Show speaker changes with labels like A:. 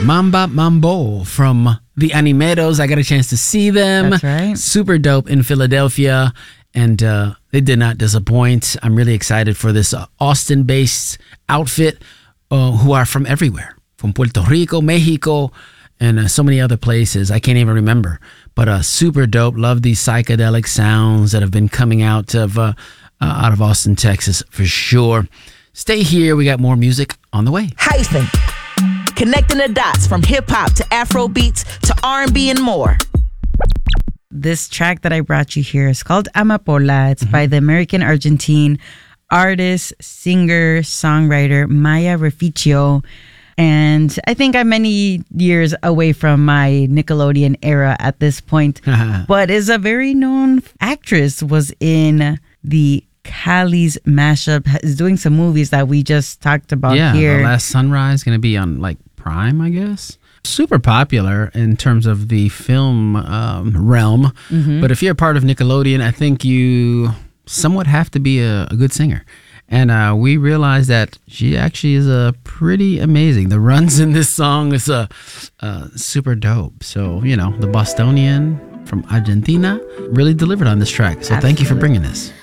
A: Mamba Mambo from the Animeros. I got a chance to see them.
B: That's right.
A: Super dope in Philadelphia. And they did not disappoint. I'm really excited for this Austin-based outfit who are from everywhere. From Puerto Rico, Mexico, and so many other places. I can't even remember. But super dope. Love these psychedelic sounds that have been coming out of Austin, Texas, for sure. Stay here. We got more music on the way.
C: Hyphen. Connecting the dots from hip-hop to Afro beats to R&B and more.
B: This track that I brought you here is called Amapola. It's by the American-Argentine artist, singer, songwriter Maya Reficio. And I think I'm many years away from my Nickelodeon era at this point, but is a very known actress, was in the Cali's mashup, is doing some movies that we just talked about here.
A: The Last Sunrise, going to be on like Prime, I guess. Super popular in terms of the film realm. But if you're a part of Nickelodeon, I think you somewhat have to be a good singer. And we realized that she actually is pretty amazing. The runs in this song is super dope. So, you know, the Bostonian from Argentina really delivered on this track. So Thank you for bringing this.